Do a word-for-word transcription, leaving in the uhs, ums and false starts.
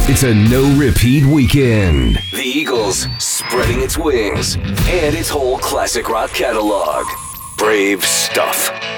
It's a no-repeat weekend. The Eagles spreading its wings and its whole classic rock catalog. Brave stuff.